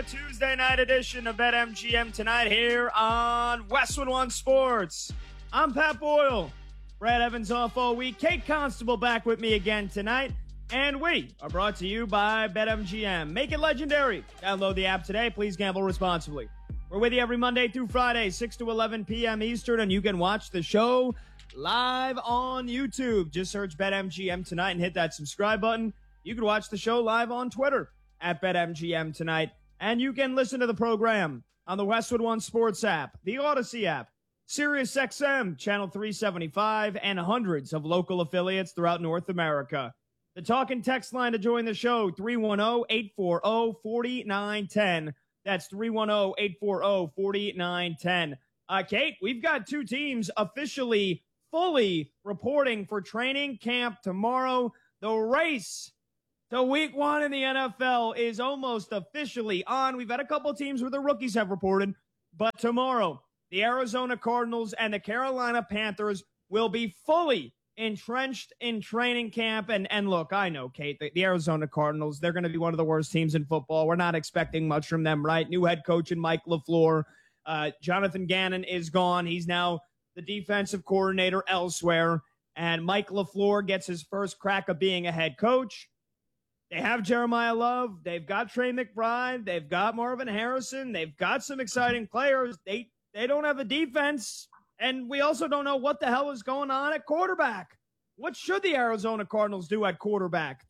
a Tuesday night edition of BetMGM tonight here on Westwood One Sports. I'm Pat Boyle. Brad Evans off all week. Kate Constable back with me again tonight. And we are brought to you by BetMGM. Make it legendary. Download the app today. Please gamble responsibly. We're with you every Monday through Friday, 6 to 11 p.m. Eastern, and you can watch the show live on YouTube. Just search BetMGM tonight and hit that subscribe button. You can watch the show live on Twitter at BetMGM tonight. And you can listen to the program on the Westwood One Sports app, the Odyssey app, SiriusXM, Channel 375, and hundreds of local affiliates throughout North America. The talk and text line to join the show, 310-840-4910. That's 310-840-4910. Kate, we've got two teams officially fully reporting for training camp tomorrow. The race to week one in the NFL is almost officially on. We've had a couple teams where the rookies have reported, but tomorrow, the Arizona Cardinals and the Carolina Panthers will be fully entrenched in training camp. And look, I know, Kate, the Arizona Cardinals, they're going to be one of the worst teams in football. We're not expecting much from them, right? New head coach in Mike LaFleur. Jonathan Gannon is gone. He's now the defensive coordinator elsewhere. And Mike LaFleur gets his first crack of being a head coach. They have Jeremiah Love. They've got Trey McBride. They've got Marvin Harrison. They've got some exciting players. They don't have a defense. And we also don't know what the hell is going on at quarterback. What should the Arizona Cardinals do at quarterback?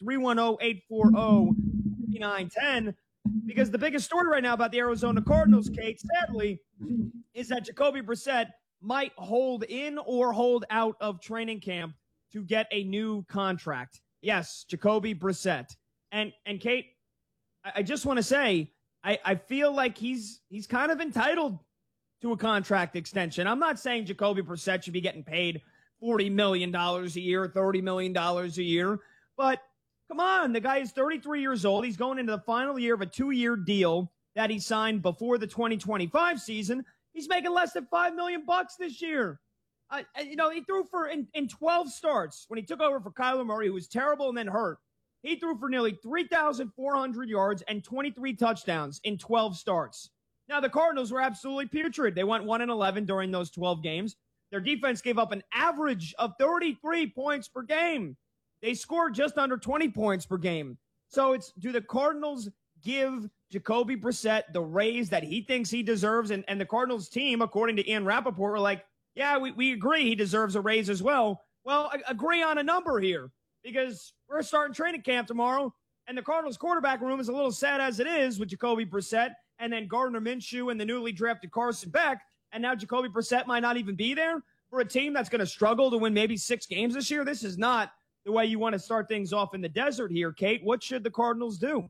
310-840-5910. Because the biggest story right now about the Arizona Cardinals, Kate, sadly, is that Jacoby Brissett might hold in or hold out of training camp to get a new contract. Yes, Jacoby Brissett. And Kate, I just want to say, I feel like he's kind of entitled to a contract extension. I'm not saying Jacoby Brissett should be getting paid $40 million a year, $30 million a year, but come on, the guy is 33 years old. He's going into the final year of a 2-year deal that he signed before the 2025 season. He's making less than $5 million this year. He threw for in 12 starts when he took over for Kyler Murray, who was terrible and then hurt. He threw for nearly 3,400 yards and 23 touchdowns in 12 starts. Now, the Cardinals were absolutely putrid. They went 1-11 during those 12 games. Their defense gave up an average of 33 points per game. They scored just under 20 points per game. So do the Cardinals give Jacoby Brissett the raise that he thinks he deserves? And the Cardinals team, according to Ian Rappaport, were like, yeah, we agree he deserves a raise as well. Well, agree on a number here, because we're starting training camp tomorrow, and the Cardinals quarterback room is a little sad as it is with Jacoby Brissett and then Gardner Minshew and the newly drafted Carson Beck, and now Jacoby Brissett might not even be there for a team that's going to struggle to win maybe 6 games this year. This is not the way you want to start things off in the desert here, Kate. What should the Cardinals do?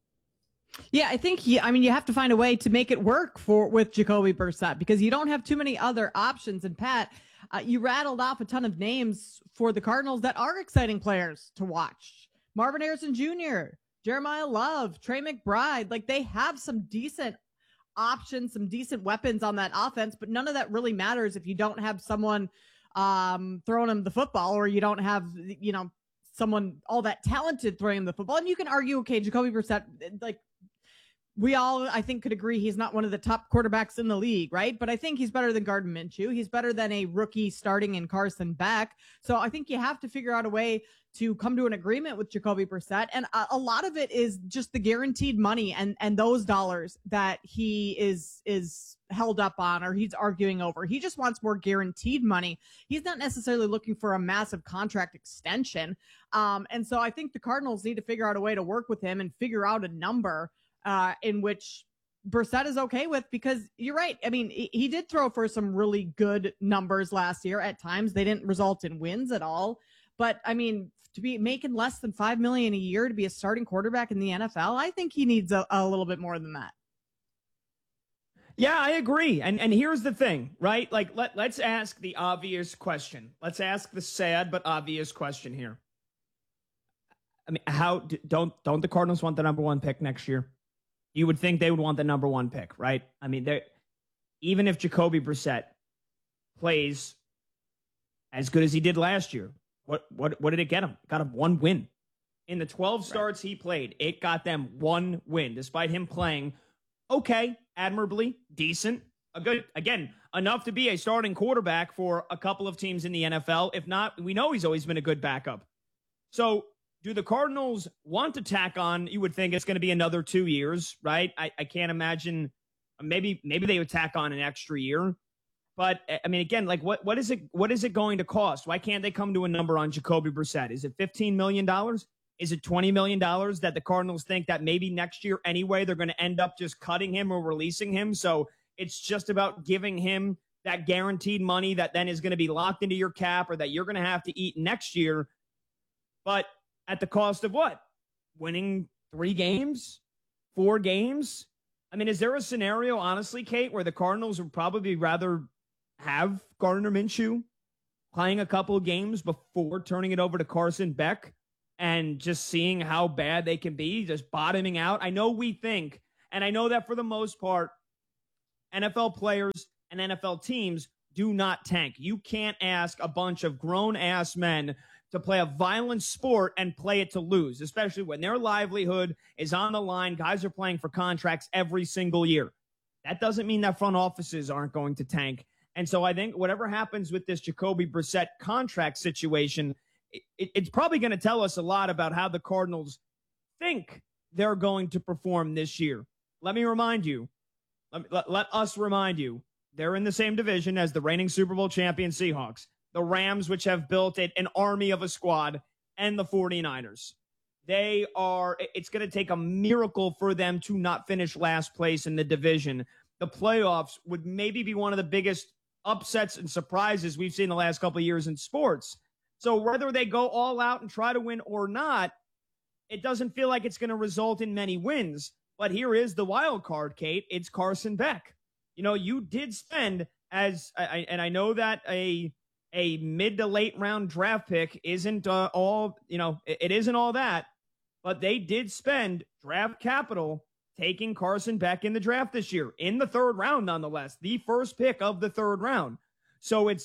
Yeah, I think you have to find a way to make it work with Jacoby Brissett, because you don't have too many other options. And Pat, you rattled off a ton of names for the Cardinals that are exciting players to watch. Marvin Harrison Jr., Jeremiah Love, Trey McBride. Like, they have some decent options, some decent weapons on that offense, but none of that really matters if you don't have someone throwing them the football, or you don't have, someone all that talented throwing him the football. And you can argue, okay, Jacoby Brissett, like, we all, I think, could agree he's not one of the top quarterbacks in the league, right? But I think he's better than Gardner Minshew. He's better than a rookie starting in Carson Beck. So I think you have to figure out a way to come to an agreement with Jacoby Brissett. And a lot of it is just the guaranteed money and those dollars that he is held up on, or he's arguing over. He just wants more guaranteed money. He's not necessarily looking for a massive contract extension. And so I think the Cardinals need to figure out a way to work with him and figure out a number in which Brissett is okay with, because you're right. I mean, he did throw for some really good numbers last year. At times they didn't result in wins at all. But I mean, to be making less than $5 million a year to be a starting quarterback in the NFL, I think he needs a little bit more than that. Yeah, I agree. And here's the thing, right? Like, let's ask the obvious question. Let's ask the sad but obvious question here. I mean, don't the Cardinals want the number 1 pick next year? You would think they would want the number 1 pick, right? I mean, even if Jacoby Brissett plays as good as he did last year, what did it get him? It got him 1 win. In the 12 starts he played, it got them 1 win, despite him playing Okay, admirably, decent, a good, again, enough to be a starting quarterback for a couple of teams in the NFL. If not, we know he's always been a good backup. So do the Cardinals want to tack on? You would think it's going to be another 2 years, right? I can't imagine. Maybe they would tack on an extra year. But I mean, again, like what is it going to cost? Why can't they come to a number on Jacoby Brissett? Is it $15 million? Is it $20 million that the Cardinals think that maybe next year anyway they're going to end up just cutting him or releasing him? So it's just about giving him that guaranteed money that then is going to be locked into your cap or that you're going to have to eat next year. But at the cost of what? Winning 3 games? 4 games? I mean, is there a scenario, honestly, Kate, where the Cardinals would probably rather have Gardner Minshew playing a couple of games before turning it over to Carson Beck and just seeing how bad they can be, just bottoming out? I know we think, and I know that for the most part, NFL players and NFL teams do not tank. You can't ask a bunch of grown-ass men to play a violent sport and play it to lose, especially when their livelihood is on the line. Guys are playing for contracts every single year. That doesn't mean that front offices aren't going to tank. And so I think whatever happens with this Jacoby Brissett contract situation, it's probably going to tell us a lot about how the Cardinals think they're going to perform this year. Let me remind you, let us remind you, they're in the same division as the reigning Super Bowl champion Seahawks, the Rams, which have built an army of a squad, and the 49ers. It's going to take a miracle for them to not finish last place in the division. The playoffs would maybe be one of the biggest upsets and surprises we've seen the last couple of years in sports. So whether they go all out and try to win or not, it doesn't feel like it's going to result in many wins. But here is the wild card, Kate. It's Carson Beck. You know, you did spend, and I know that a mid to late round draft pick isn't all, it isn't all that, but they did spend draft capital taking Carson Beck in the draft this year, in the 3rd round, nonetheless, the first pick of the 3rd round. So it's,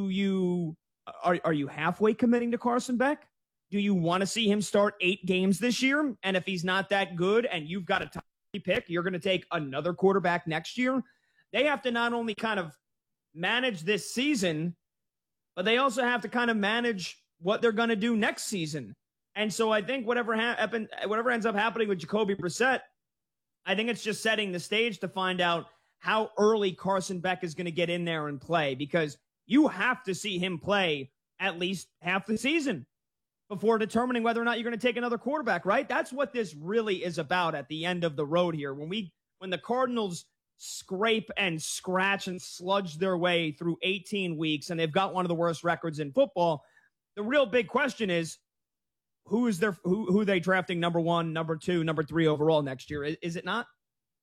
are you halfway committing to Carson Beck? Do you want to see him start 8 games this year? And if he's not that good and you've got a top pick, you're going to take another quarterback next year. They have to not only kind of manage this season, but they also have to kind of manage what they're going to do next season. And so I think whatever ends up happening with Jacoby Brissett, I think it's just setting the stage to find out how early Carson Beck is going to get in there and play, because you have to see him play at least half the season before determining whether or not you're going to take another quarterback, right? That's what this really is about at the end of the road here. When the Cardinals scrape and scratch and sludge their way through 18 weeks, and they've got one of the worst records in football, the real big question is, who are they drafting number 1, number 2, number 3 overall next year? Is it not?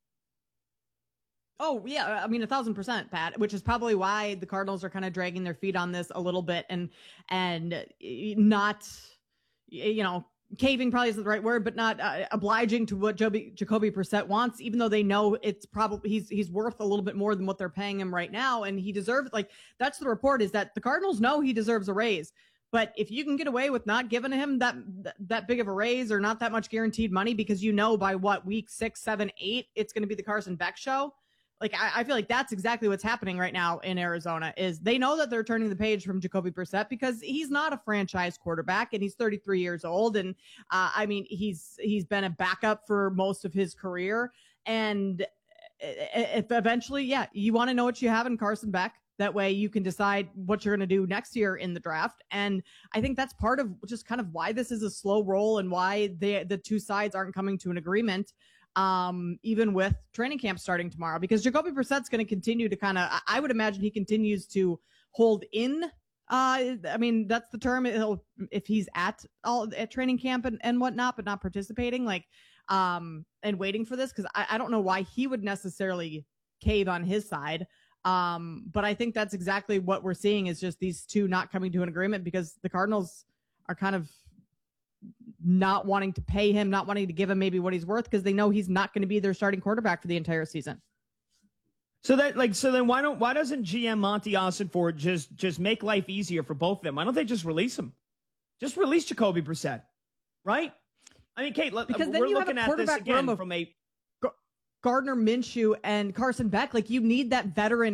Oh, yeah. I mean, 1,000%, Pat, which is probably why the Cardinals are kind of dragging their feet on this a little bit and not, caving probably isn't the right word, but not obliging to what Jacoby Brissett wants, even though they know it's probably he's worth a little bit more than what they're paying him right now. And he deserves, that's the report, is that the Cardinals know he deserves a raise. But if you can get away with not giving him that big of a raise or not that much guaranteed money, because by what, week 6, 7, 8, it's going to be the Carson Beck show. I feel like that's exactly what's happening right now in Arizona, is they know that they're turning the page from Jacoby Brissett because he's not a franchise quarterback and he's 33 years old. And he's been a backup for most of his career. And if eventually, you want to know what you have in Carson Beck. That way you can decide what you're going to do next year in the draft. And I think that's part of just kind of why this is a slow roll and why the two sides aren't coming to an agreement, even with training camp starting tomorrow, because Jacoby Brissett's going to continue to I would imagine he continues to hold in. That's the term. If he's at training camp and whatnot, but not participating, and waiting for this, because I don't know why he would necessarily cave on his side. But I think that's exactly what we're seeing, is just these two not coming to an agreement because the Cardinals are kind of not wanting to pay him, not wanting to give him maybe what he's worth, because they know he's not going to be their starting quarterback for the entire season. So then why doesn't GM Monty Ossenfort just make life easier for both of them? Why don't they just release him? Just release Jacoby Brissett, right? I mean, Kate, because then we're you looking have a at this again room from Gardner Minshew and Carson Beck, like you need that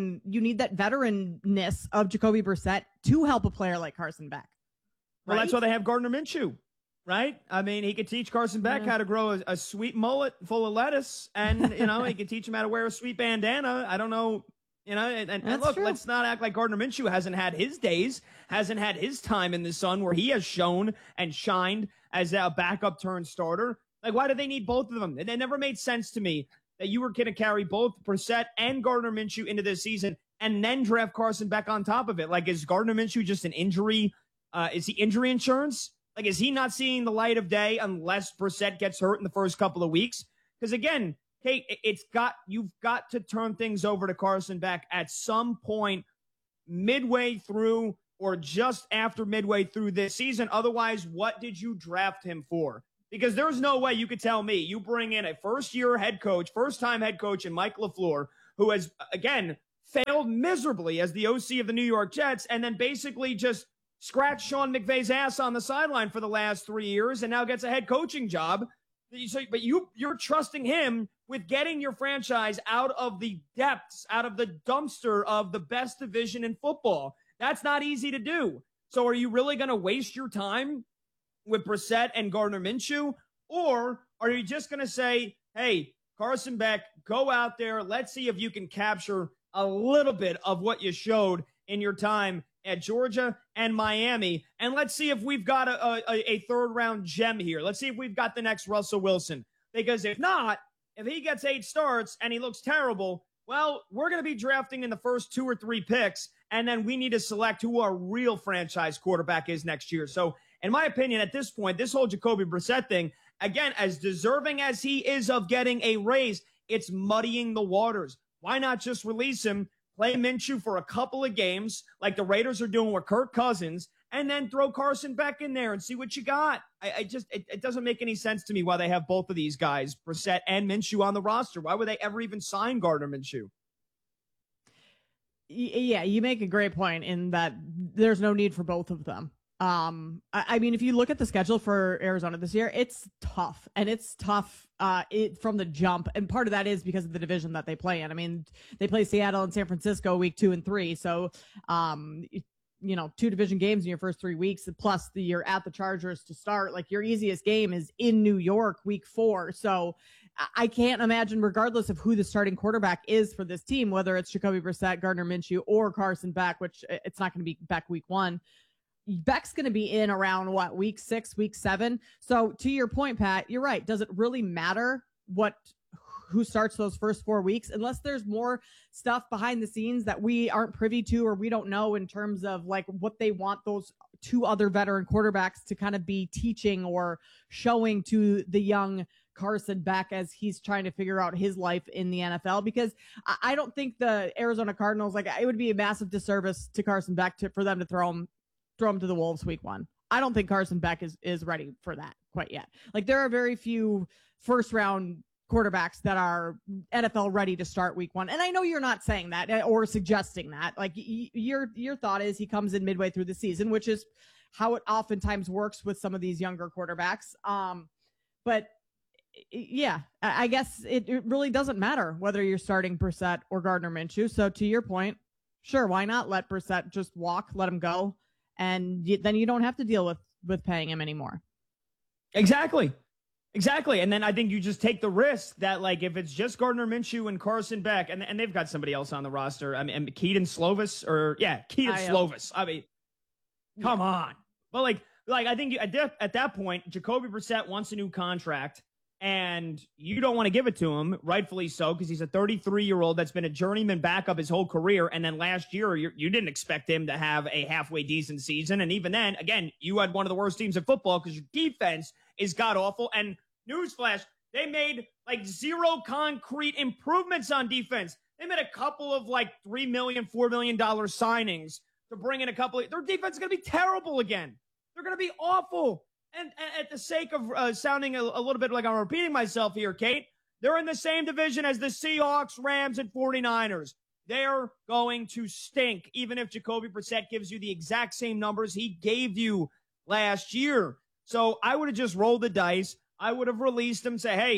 veteranness of Jacoby Brissett to help a player like Carson Beck. Well, that's why they have Gardner Minshew, right? I mean, he could teach Carson Beck how to grow a sweet mullet full of lettuce, and he could teach him how to wear a sweet bandana. I don't know, and look, true. Let's not act like Gardner Minshew hasn't had his days, hasn't had his time in the sun where he has shown and shined as a backup turned starter. Like, why do they need both of them? It never made sense to me that you were going to carry both Brissett and Gardner Minshew into this season and then draft Carson Beck on top of it. Like, is Gardner Minshew just an injury? Is he injury insurance? Like, is he not seeing the light of day unless Brissett gets hurt in the first couple of weeks? Because again, Kate, you've got to turn things over to Carson Beck at some point midway through or just after midway through this season. Otherwise, what did you draft him for? Because there's no way you could tell me you bring in a first-time head coach in Mike LaFleur, who has, again, failed miserably as the OC of the New York Jets, and then basically just scratched Sean McVay's ass on the sideline for the last 3 years and now gets a head coaching job. But you're trusting him with getting your franchise out of the depths, out of the dumpster of the best division in football. That's not easy to do. So are you really going to waste your time with Brissett and Gardner Minshew? Or are you just going to say, hey, Carson Beck, go out there. Let's see if you can capture a little bit of what you showed in your time at Georgia and Miami. And let's see if we've got a third-round gem here. Let's see if we've got the next Russell Wilson. Because if not, if he gets 8 starts and he looks terrible, well, we're going to be drafting in the first 2 or 3 picks, and then we need to select who our real franchise quarterback is next year. So, in my opinion, at this point, this whole Jacoby Brissett thing, again, as deserving as he is of getting a raise, it's muddying the waters. Why not just release him, play Minshew for a couple of games like the Raiders are doing with Kirk Cousins, and then throw Carson Beck in there and see what you got? It doesn't make any sense to me why they have both of these guys, Brissett and Minshew, on the roster. Why would they ever even sign Gardner Minshew? Yeah, you make a great point in that there's no need for both of them. I mean, if you look at the schedule for Arizona this year, it's tough, and it's tough from the jump. And part of that is because of the division that they play in. I mean, they play Seattle and San Francisco week 2 and 3. So, 2 division games in your first 3 weeks, plus you're at the Chargers to start. Like, your easiest game is in New York week 4. So I can't imagine, regardless of who the starting quarterback is for this team, whether it's Jacoby Brissett, Gardner Minshew, or Carson Beck, which it's not going to be Beck week 1. Beck's going to be in around week 6, week 7. So to your point, Pat, you're right. Does it really matter who starts those first 4 weeks, unless there's more stuff behind the scenes that we aren't privy to, or we don't know in terms of like what they want those 2 other veteran quarterbacks to kind of be teaching or showing to the young Carson Beck as he's trying to figure out his life in the NFL. Because I don't think the Arizona Cardinals, like, it would be a massive disservice to Carson Beck for them to throw him to the Wolves week 1. I don't think Carson Beck is ready for that quite yet. Like, there are very few first round quarterbacks that are NFL ready to start week 1. And I know you're not saying that or suggesting that. Like, your thought is he comes in midway through the season, which is how it oftentimes works with some of these younger quarterbacks. But yeah, I guess it really doesn't matter whether you're starting Brissett or Gardner Minshew. So to your point, sure, why not let Brissett just walk, let him go, and then you don't have to deal with paying him anymore. Exactly. And then I think you just take the risk that, like, if it's just Gardner Minshew and Carson Beck, and they've got somebody else on the roster. I mean, Keaton Slovis, Slovis. I mean, come on. But like I think at that point, Jacoby Brissett wants a new contract, and you don't want to give it to him, rightfully so, because he's a 33-year-old that's been a journeyman backup his whole career. And then last year, you didn't expect him to have a halfway decent season. And even then, again, you had one of the worst teams in football because your defense is god-awful. And newsflash, they made like 0 concrete improvements on defense. They made a couple of like $3 million, $4 million signings to bring in their defense is going to be terrible again. They're going to be awful. And at the sake of sounding a little bit like I'm repeating myself here, Kate, they're in the same division as the Seahawks, Rams, and 49ers. They're going to stink, even if Jacoby Brissett gives you the exact same numbers he gave you last year. So I would have just rolled the dice. I would have released him, say, hey,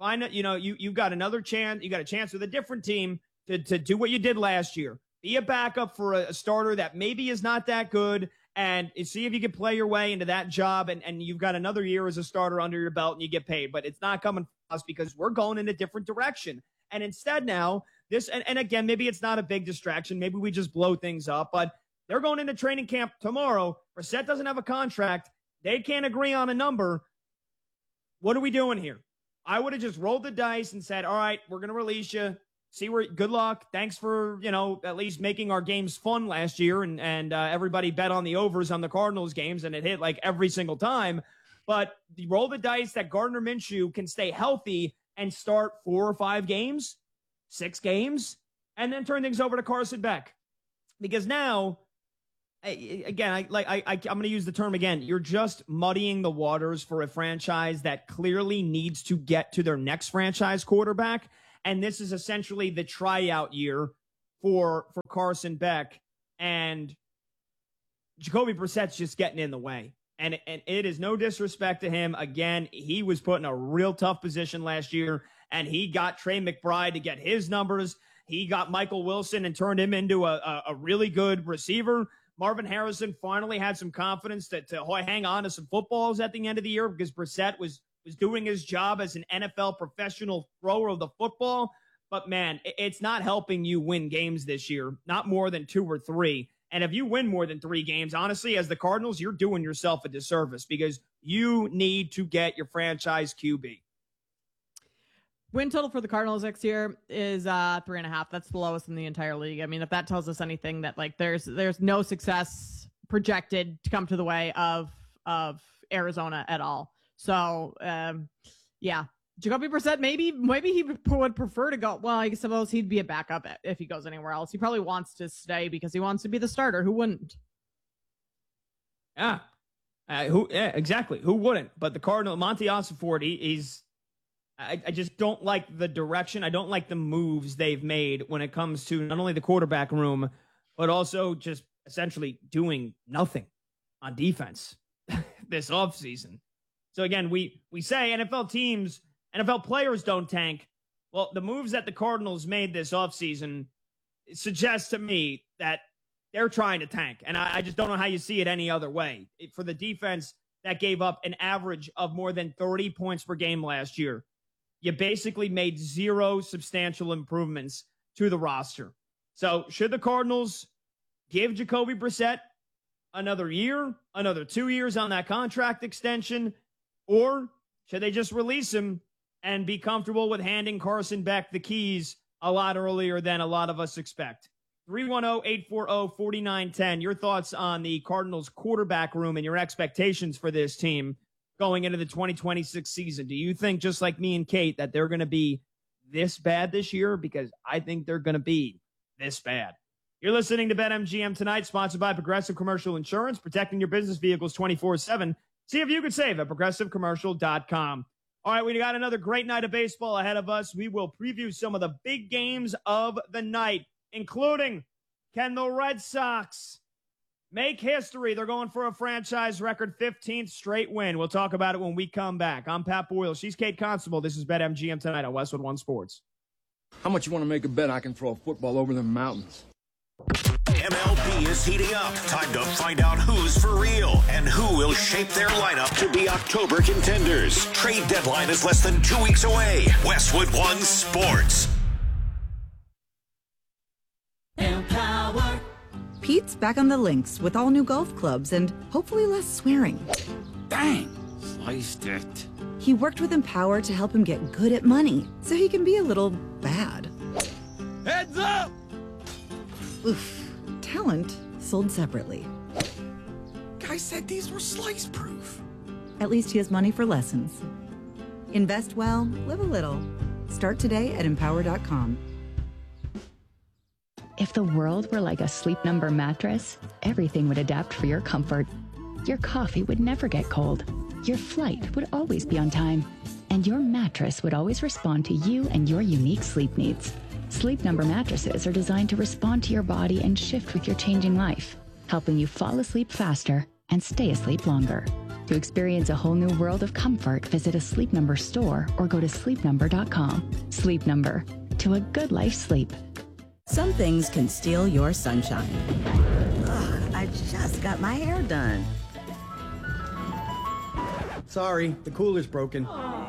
Find it, you've got another chance. You got a chance with a different team to do what you did last year. Be a backup for a starter that maybe is not that good, and see if you can play your way into that job, and you've got another year as a starter under your belt and you get paid. But it's not coming from us because we're going in a different direction. And instead now, and again, maybe it's not a big distraction. Maybe we just blow things up, but they're going into training camp tomorrow. Brissett doesn't have a contract. They can't agree on a number. What are we doing here? I would have just rolled the dice and said, all right, we're going to release you. Good luck. Thanks for, at least making our games fun last year. And everybody bet on the overs on the Cardinals games, and it hit like every single time. But you roll the dice that Gardner Minshew can stay healthy and start 4 or 5 games, 6 games, and then turn things over to Carson Beck. Because now, again, I'm going to use the term again. You're just muddying the waters for a franchise that clearly needs to get to their next franchise quarterback. And this is essentially the tryout year for Carson Beck. And Jacoby Brissett's just getting in the way. And it is no disrespect to him. Again, he was put in a real tough position last year, and he got Trey McBride to get his numbers. He got Michael Wilson and turned him into a really good receiver. Marvin Harrison finally had some confidence to hang on to some footballs at the end of the year because Brissett was doing his job as an NFL professional thrower of the football. But, man, it's not helping you win games this year, not more than 2 or 3. And if you win more than 3 games, honestly, as the Cardinals, you're doing yourself a disservice because you need to get your franchise QB. Win total for the Cardinals next year is 3.5. That's the lowest in the entire league. I mean, if that tells us anything, that like there's no success projected to come to the way of Arizona at all. So, yeah, Jacoby Brissett, maybe he would prefer to go. Well, I suppose he'd be a backup if he goes anywhere else. He probably wants to stay because he wants to be the starter. Who wouldn't? Yeah, exactly. Who wouldn't? But the Cardinal, Monty Ossenfort, he's. I just don't like the direction. I don't like the moves they've made when it comes to not only the quarterback room, but also just essentially doing nothing on defense this offseason. So again, we say NFL players don't tank. Well, the moves that the Cardinals made this offseason suggest to me that they're trying to tank. And I just don't know how you see it any other way. For the defense that gave up an average of more than 30 points per game last year, you basically made 0 substantial improvements to the roster. So should the Cardinals give Jacoby Brissett another year, another 2 years on that contract extension, or should they just release him and be comfortable with handing Carson Beck the keys a lot earlier than a lot of us expect? 310-840-4910. Your thoughts on the Cardinals quarterback room and your expectations for this team going into the 2026 season. Do you think, just like me and Kate, that they're going to be this bad this year? Because I think they're going to be this bad. You're listening to BetMGM tonight, sponsored by Progressive Commercial Insurance, protecting your business vehicles 24/7. See if you could save at progressivecommercial.com. All right, we got another great night of baseball ahead of us. We will preview some of the big games of the night, including, can the Red Sox make history? They're going for a franchise record 15th straight win. We'll talk about it when we come back. I'm Pat Boyle. She's Kate Constable. This is BetMGM tonight on Westwood One Sports. How much you want to make a bet I can throw a football over the mountains? MLB is heating up. Time to find out who's for real and who will shape their lineup to be October contenders. Trade deadline is less than 2 weeks away. Westwood One Sports. Empower. Pete's back on the links with all new golf clubs and hopefully less swearing. Dang, sliced it. He worked with Empower to help him get good at money so he can be a little bad. Heads up! Oof. Talent sold separately. Guy said these were slice proof. At least he has money for lessons. Invest well, live a little. Start today at empower.com. If the world were like a Sleep Number mattress, everything would adapt for your comfort. Your coffee would never get cold. Your flight would always be on time. And your mattress would always respond to you and your unique sleep needs. Sleep Number mattresses are designed to respond to your body and shift with your changing life, helping you fall asleep faster and stay asleep longer. To experience a whole new world of comfort, visit a Sleep Number store or go to sleepnumber.com. Sleep Number. To a good night's sleep. Some things can steal your sunshine. Ugh, I just got my hair done. Sorry, the cooler's broken.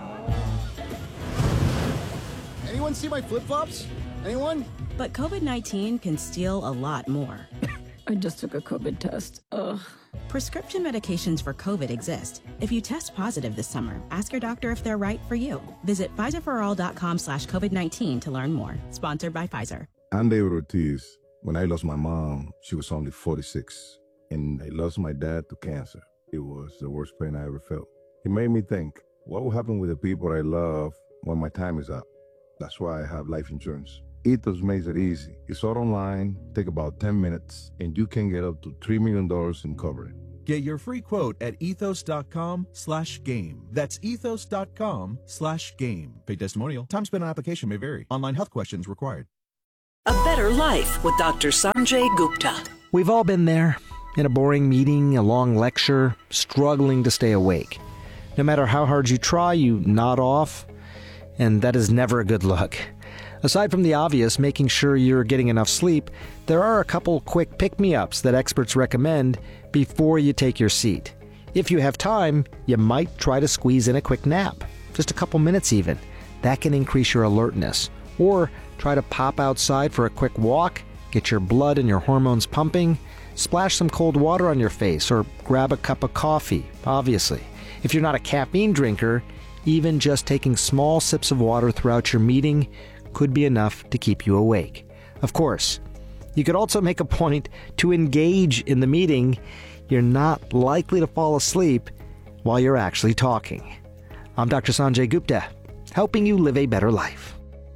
Anyone see my flip-flops? Anyone? But COVID-19 can steal a lot more. I just took a COVID test. Ugh. Prescription medications for COVID exist. If you test positive this summer, ask your doctor if they're right for you. Visit PfizerForAll.com/COVID-19 to learn more. Sponsored by Pfizer. I'm David Ortiz. When I lost my mom, she was only 46. And I lost my dad to cancer. It was the worst pain I ever felt. It made me think, what will happen with the people I love when my time is up? That's why I have life insurance. Ethos makes it easy. It's all online, take about 10 minutes, and you can get up to $3 million in coverage. Get your free quote at ethos.com/game. That's ethos.com/game. Paid testimonial. Time spent on application may vary. Online health questions required. A Better Life with Dr. Sanjay Gupta. We've all been there. In a boring meeting, a long lecture, struggling to stay awake. No matter how hard you try, you nod off, and that is never a good look. Aside from the obvious, making sure you're getting enough sleep, there are a couple quick pick-me-ups that experts recommend before you take your seat. If you have time, you might try to squeeze in a quick nap, just a couple minutes even. That can increase your alertness. Or try to pop outside for a quick walk, get your blood and your hormones pumping, splash some cold water on your face, or grab a cup of coffee, obviously. If you're not a caffeine drinker, even just taking small sips of water throughout your meeting could be enough to keep you awake. Of course, you could also make a point to engage in the meeting. You're not likely to fall asleep while you're actually talking. I'm Dr. Sanjay Gupta, helping you live a better life.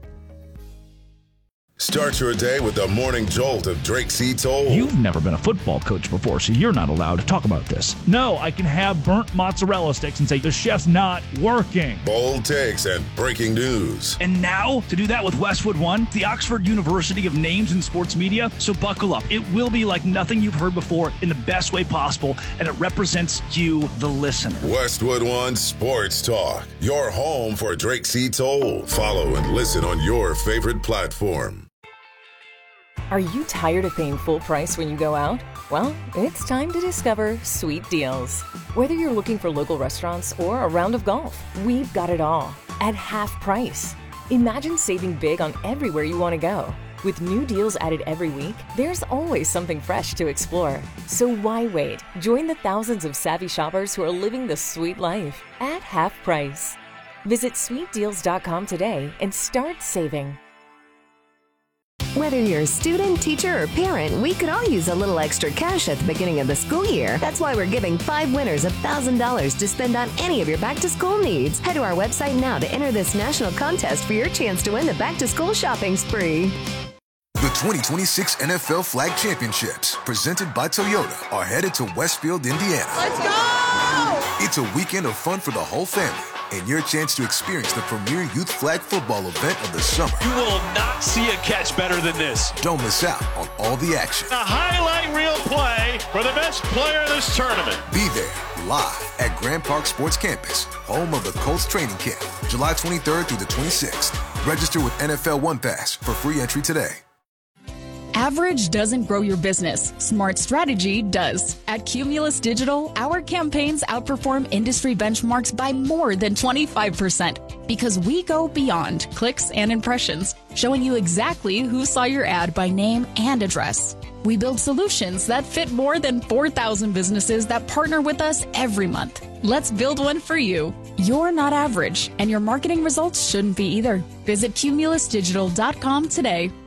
Start your day with the morning jolt of Drake C. Toll. You've never been a football coach before, so you're not allowed to talk about this. No, I can have burnt mozzarella sticks and say the chef's not working. Bold takes and breaking news. And now, to do that with Westwood One, the Oxford University of Names in Sports Media. So buckle up. It will be like nothing you've heard before in the best way possible, and it represents you, the listener. Westwood One Sports Talk, your home for Drake C. Toll. Follow and listen on your favorite platform. Are you tired of paying full price when you go out? Well, it's time to discover Sweet Deals. Whether you're looking for local restaurants or a round of golf, we've got it all at half price. Imagine saving big on everywhere you want to go. With new deals added every week, there's always something fresh to explore. So why wait? Join the thousands of savvy shoppers who are living the sweet life at half price. Visit sweetdeals.com today and start saving. Whether you're a student, teacher, or parent, we could all use a little extra cash at the beginning of the school year. That's why we're giving 5 winners $1,000 to spend on any of your back-to-school needs. Head to our website now to enter this national contest for your chance to win the back-to-school shopping spree. The 2026 NFL Flag Championships, presented by Toyota, are headed to Westfield, Indiana. Let's go! It's a weekend of fun for the whole family, and your chance to experience the premier youth flag football event of the summer. You will not see a catch better than this. Don't miss out on all the action. A highlight reel play for the best player in this tournament. Be there live at Grand Park Sports Campus, home of the Colts training camp, July 23rd through the 26th. Register with NFL One Pass for free entry today. Average doesn't grow your business. Smart strategy does. At Cumulus Digital, our campaigns outperform industry benchmarks by more than 25% because we go beyond clicks and impressions, showing you exactly who saw your ad by name and address. We build solutions that fit more than 4,000 businesses that partner with us every month. Let's build one for you. You're not average, and your marketing results shouldn't be either. Visit cumulusdigital.com today.